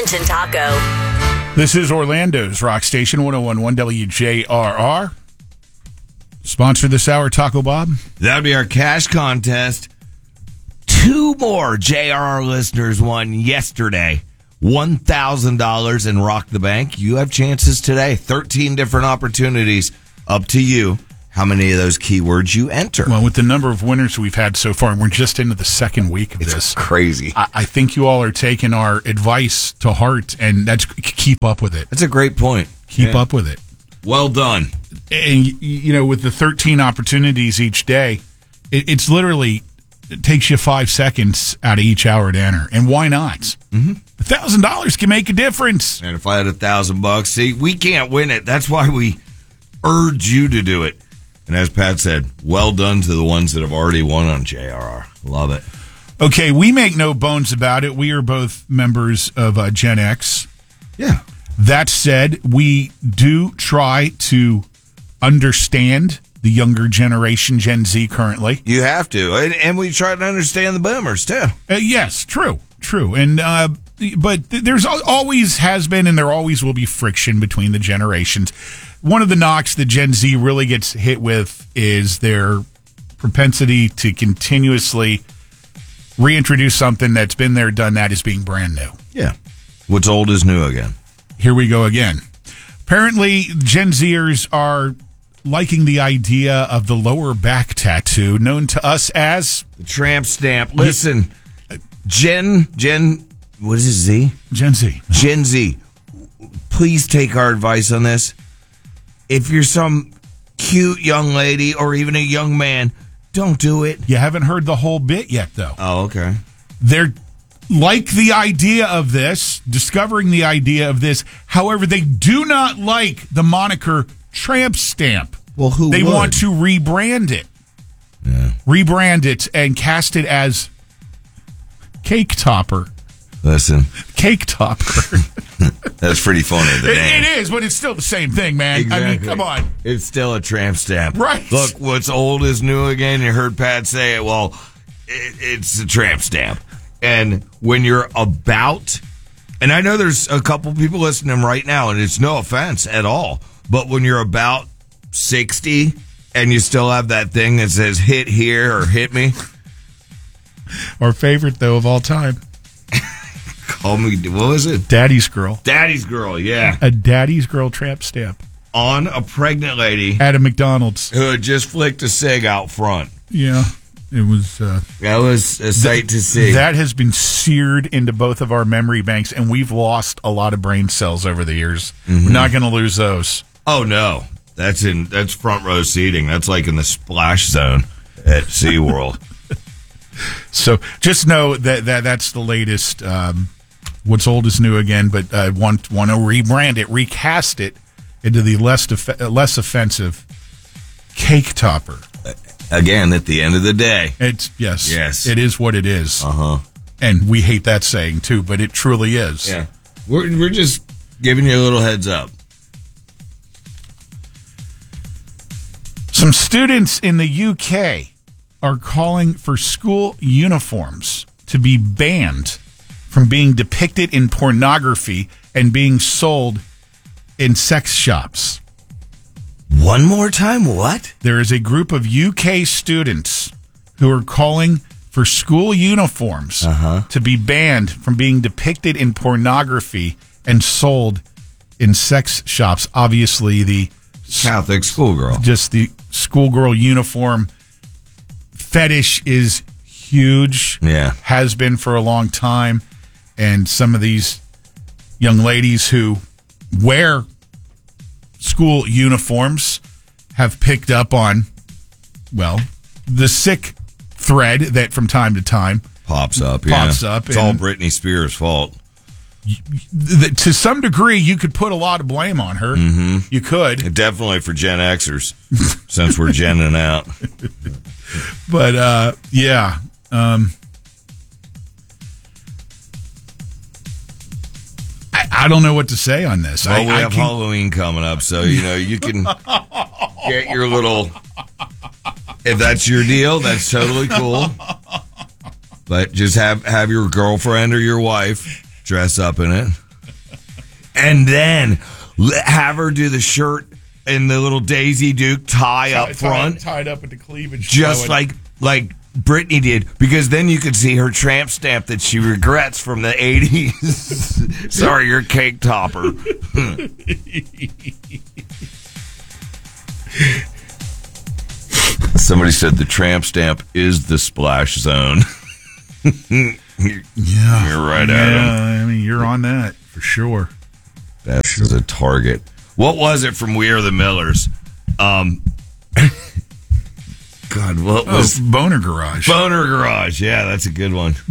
Edmonton Taco. This is Orlando's Rock Station, 101.1 WJRR. Sponsor this hour, Taco Bob. That would be our cash contest. 2 more JRR listeners won yesterday. $1,000 in Rock the Bank. You have chances today. 13 different opportunities. Up to you how many of those keywords you enter. Well, with the number of winners we've had so far, and we're just into the second week of It's this. crazy. I think you all are taking our advice to heart, and that's keep up with it. That's a great point. Keep up with it. Well done. And, you know, with the 13 opportunities each day, it's literally, it takes you 5 seconds out of each hour to enter. And why not? Mm-hmm. $1,000 can make a difference. And if I had $1,000, see, we can't win it. That's why we urge you to do it. And as Pat said, well done to the ones that have already won on JRR. Love it. Okay, we make no bones about it. We are both members of Gen X. Yeah. That said, we do try to understand the younger generation, Gen Z, currently. You have to. And we try to understand the boomers, too. Yes, true. And but there's always has been and there always will be friction between the generations. One of the knocks that Gen Z really gets hit with is their propensity to continuously reintroduce something that's been there, done that, as being brand new. Yeah. What's old is new again. Here we go again. Apparently, Gen Zers are liking the idea of the lower back tattoo, known to us as the tramp stamp. Listen, Gen, what is it, Z? Gen Z. Gen Z. Please take our advice on this. If you're some cute young lady or even a young man, don't do it. You haven't heard the whole bit yet, though. Oh, okay. They're like the idea of this, discovering the idea of this. However, they do not like the moniker tramp stamp. Well, who They would? want to rebrand it. Yeah. Rebrand it and cast it as Cake Topper. Listen, Cake Topper. that's pretty funny. It is, but it's still the same thing, man. Exactly. I mean, come on. It's still a tramp stamp. Right. Look, what's old is new again. You heard Pat say it. Well, it's a tramp stamp. And when you're about, and I know there's a couple people listening right now, and it's no offense at all, but when you're about 60 and you still have that thing that says hit here or hit me. Our favorite, though, of all time. Call me, what was it? Daddy's Girl. Daddy's Girl, yeah. A Daddy's Girl tramp stamp. On a pregnant lady At a McDonald's. who had just flicked a cig out front. Yeah. It was... That was a sight to see. That has been seared into both of our memory banks, and we've lost a lot of brain cells over the years. Mm-hmm. We're not going to lose those. Oh, no. That's front row seating. That's like in the splash zone at SeaWorld. So just know that's the latest. What's old is new again, but want to rebrand it, recast it into the less offensive Cake Topper. Again, at the end of the day. Yes. It is what it is. Uh-huh. And we hate that saying, too, but it truly is. Yeah. We're just giving you a little heads up. Some students in the UK are calling for school uniforms to be banned from being depicted in pornography and being sold in sex shops. One more time, what? There is a group of UK students who are calling for school uniforms to be banned from being depicted in pornography and sold in sex shops. Obviously, the Catholic schoolgirl. Just the schoolgirl uniform fetish is huge. Yeah. Has been for a long time. And some of these young ladies who wear school uniforms have picked up on, well, the sick thread that from time to time pops up. It's all Britney Spears' fault. To some degree, you could put a lot of blame on her. Mm-hmm. You could. Definitely for Gen Xers, since we're genning out. But, yeah. I don't know what to say on this. Well, we have Halloween coming up, so, you can get your little... If that's your deal, that's totally cool. But just have your girlfriend or your wife dress up in it. And then have her do the shirt and the little Daisy Duke tie up front. Tied up with the cleavage. Just like Britney did, because then you could see her tramp stamp that she regrets from the 80s. Sorry, you're cake topper. Somebody said the tramp stamp is the splash zone. You're right, Adam. I mean, you're on that for sure. That's a target. What was it from We Are the Millers? God, what was Boner Garage? Boner Garage? Yeah, that's a good one.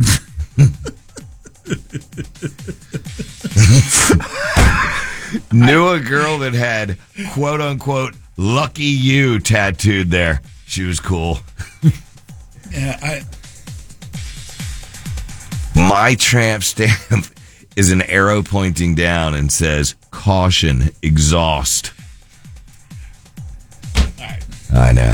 Knew a girl that had quote unquote "lucky you" tattooed there. She was cool. Yeah, My tramp stamp is an arrow pointing down and says "Caution, exhaust." I know.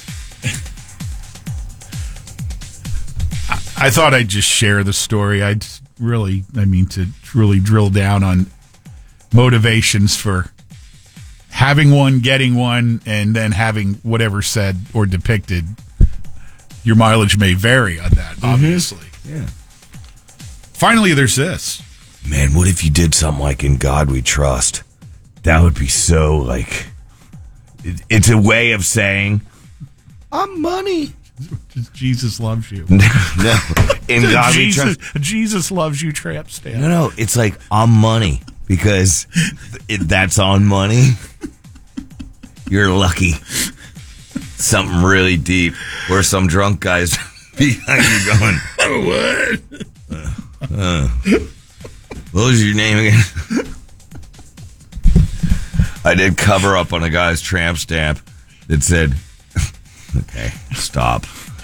I thought I'd just share the story. To really drill down on motivations for having one, getting one, and then having whatever said or depicted. Your mileage may vary on that, obviously. Yeah. Finally, there's this. Man, what if you did something like "In God We Trust"? That would be so like... It's a way of saying, I'm money. Jesus loves you. No. In God We Trust. Jesus loves you, tramp stamp. No. It's like, I'm money. Because that's on money. You're lucky. Something really deep. Where some drunk guy's behind you going, what was your name again? I did cover up on a guy's tramp stamp that said, okay, stop.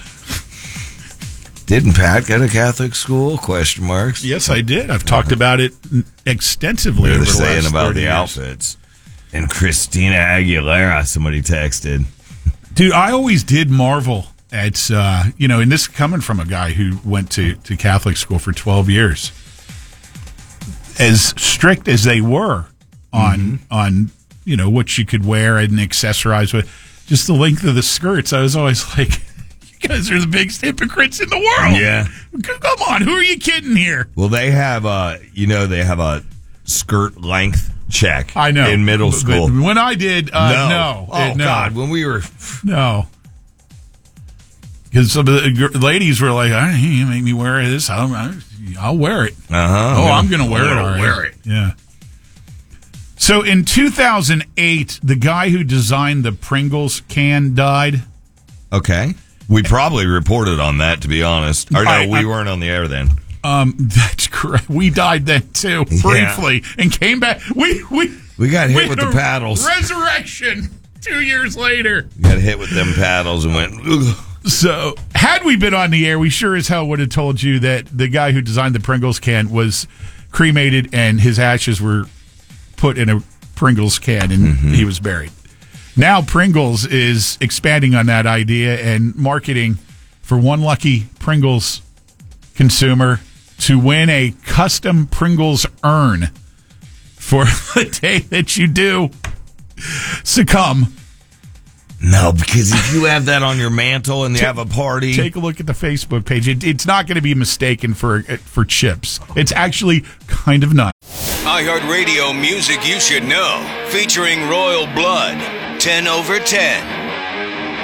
Didn't Pat go to Catholic school? Question marks. Yes, I did. I've talked about it extensively. They were over the saying last about 30 the years. outfits. And Christina Aguilera, somebody texted. Dude, I always did marvel at, and this coming from a guy who went to Catholic school for 12 years. As strict as they were on what you could wear and accessorize with, just the length of the skirts, I was always like, you guys are the biggest hypocrites in the world. Yeah. Come on, who are you kidding here? Well, they have a skirt length check. I know. In middle school. But when I did, no. Oh, no. God. When we were... No. Because some of the ladies were like, you make me wear this. I'll wear it. Uh-huh. Oh, I'm going to wear it. I'll wear it. Yeah. So in 2008, the guy who designed the Pringles can died. Okay. We probably reported on that, to be honest. Or no, we weren't on the air then. That's correct. We died then too, briefly, and came back. We got hit with the paddles. Resurrection 2 years later. We got hit with them paddles and went, ugh. So, had we been on the air, we sure as hell would have told you that the guy who designed the Pringles can was cremated and his ashes were put in a Pringles can and he was buried. Now Pringles is expanding on that idea and marketing for one lucky Pringles consumer to win a custom Pringles urn for the day that you do succumb. No, because if you have that on your mantle and you have a party... Take a look at the Facebook page. It's not going to be mistaken for chips. It's actually kind of nuts. iHeartRadio music you should know. Featuring Royal Blood. 10 over 10.